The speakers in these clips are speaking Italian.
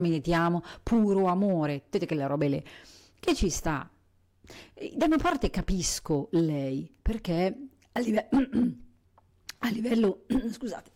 ti amo, puro amore, tutte quelle robe lì, che ci sta. Da una parte capisco lei, perché a livello, scusate,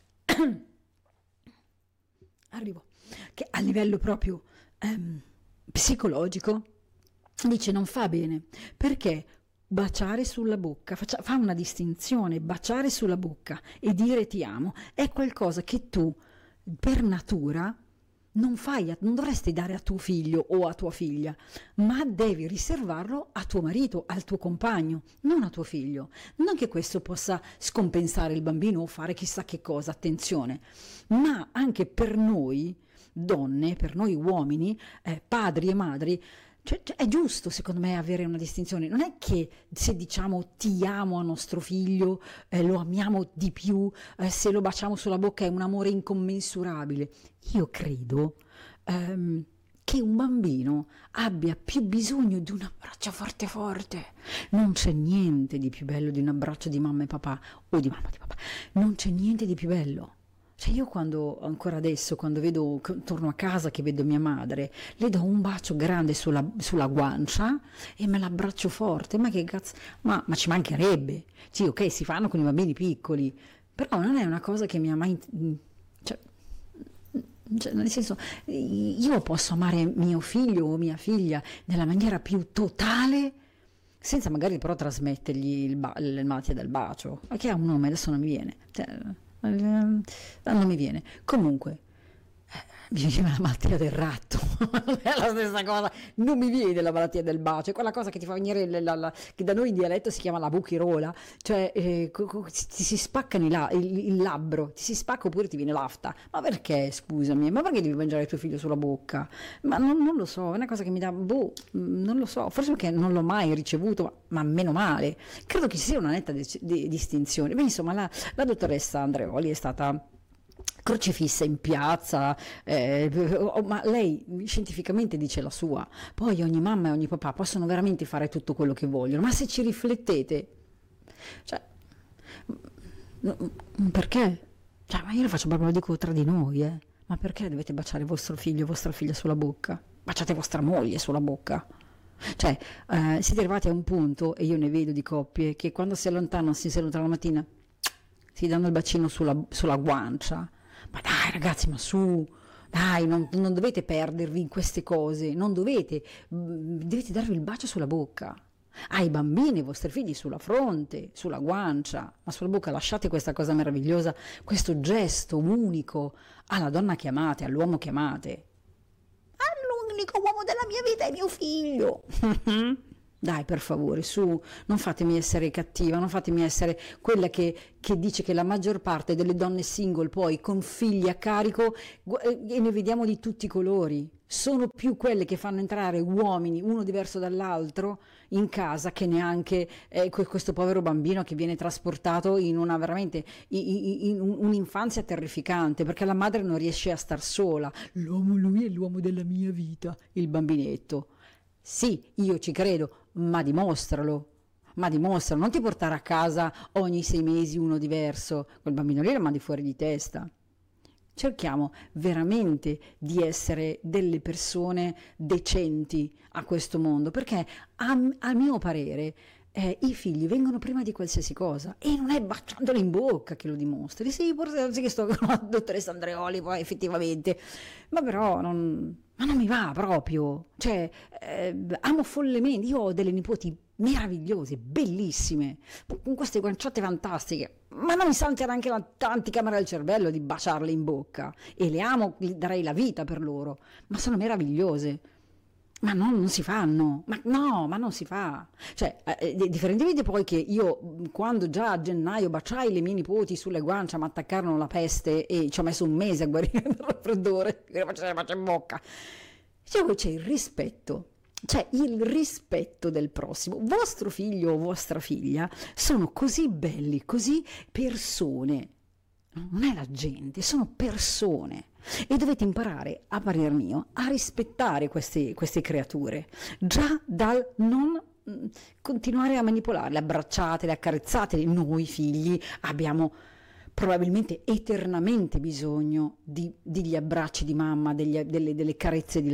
arrivo, che a livello proprio psicologico dice non fa bene, perché baciare sulla bocca, fa una distinzione, baciare sulla bocca e dire ti amo è qualcosa che tu per natura non fai, non dovresti dare a tuo figlio o a tua figlia, ma devi riservarlo a tuo marito, al tuo compagno, non a tuo figlio. Non che questo possa scompensare il bambino o fare chissà che cosa, attenzione, ma anche per noi donne, per noi uomini, padri e madri, cioè, è giusto secondo me avere una distinzione. Non è che se diciamo ti amo a nostro figlio, lo amiamo di più, se lo baciamo sulla bocca è un amore incommensurabile. Io credo che un bambino abbia più bisogno di un abbraccio forte forte. Non c'è niente di più bello di un abbraccio di mamma e papà o di mamma e di papà. Non c'è niente di più bello. Cioè io quando, ancora adesso, quando vedo, torno a casa che vedo mia madre, le do un bacio grande sulla guancia e me l'abbraccio forte, ma che cazzo, ma ci mancherebbe, sì ok si fanno con i bambini piccoli, però non è una cosa che mi ha mai, cioè, nel senso, io posso amare mio figlio o mia figlia nella maniera più totale, senza magari però trasmettergli il malattia del bacio, che ha un nome, adesso non mi viene, cioè, non mi viene. Comunque, mi viene la malattia del ratto, non è la stessa cosa, non mi viene la malattia del bacio, è quella cosa che ti fa venire, che da noi in dialetto si chiama la buchirola, cioè ti si spaccano il labbro, ti si spacca oppure ti viene l'afta. Ma perché, scusami, ma perché devi mangiare tuo figlio sulla bocca? Ma non lo so, è una cosa che mi dà, non lo so, forse perché non l'ho mai ricevuto, ma meno male. Credo che ci sia una netta distinzione. Beh, insomma, la dottoressa Andreoli è stata crocifissa in piazza, ma lei scientificamente dice la sua, poi ogni mamma e ogni papà possono veramente fare tutto quello che vogliono, ma se ci riflettete, cioè, perché? Cioè, ma io lo faccio proprio, lo dico tra di noi, ma perché dovete baciare vostro figlio e vostra figlia sulla bocca? Baciate vostra moglie sulla bocca. Cioè, siete arrivati a un punto, e io ne vedo di coppie, che quando si allontanano, si seduta la mattina, si danno il bacino sulla guancia. Ma dai ragazzi, ma su, dai, non dovete perdervi in queste cose, non dovete darvi il bacio sulla bocca. Ai bambini, ai vostri figli sulla fronte, sulla guancia, ma sulla bocca lasciate questa cosa meravigliosa, questo gesto unico alla donna che amate, all'uomo che amate. L'unico uomo della mia vita è mio figlio. Dai, per favore, su, non fatemi essere cattiva, non fatemi essere quella che dice che la maggior parte delle donne single poi con figli a carico, e ne vediamo di tutti i colori, sono più quelle che fanno entrare uomini, uno diverso dall'altro, in casa, che neanche questo povero bambino che viene trasportato in una veramente, in un'infanzia terrificante, perché la madre non riesce a star sola. Lui è l'uomo della mia vita, il bambinetto. Sì, io ci credo, ma dimostralo, non ti portare a casa ogni 6 mesi uno diverso, quel bambino lì lo mandi fuori di testa. Cerchiamo veramente di essere delle persone decenti a questo mondo, perché a mio parere i figli vengono prima di qualsiasi cosa, e non è baciandoli in bocca che lo dimostri. Sì, forse che sto con la dottoressa Andreoli poi effettivamente, ma però non mi va proprio, cioè amo follemente, io ho delle nipoti meravigliose, bellissime, con queste guanciotte fantastiche, ma non mi salta neanche l'anticamera del cervello di baciarle in bocca, e le amo, darei la vita per loro, ma sono meravigliose. Ma non si fanno, ma no, ma non si fa. Cioè, differentemente poi che io, quando già a gennaio baciai le mie nipoti sulle guance, mi attaccarono la peste e ci ho messo un mese a guarire dal raffreddore, che faccio in bocca. Cioè, poi c'è il rispetto. Cioè, il rispetto del prossimo. Vostro figlio o vostra figlia sono così belli, così persone. Non è la gente, sono persone, e dovete imparare, a parer mio, a rispettare queste creature, già dal non continuare a manipolarle, abbracciatele, accarezzatele. Noi figli abbiamo probabilmente eternamente bisogno degli abbracci di mamma, delle carezze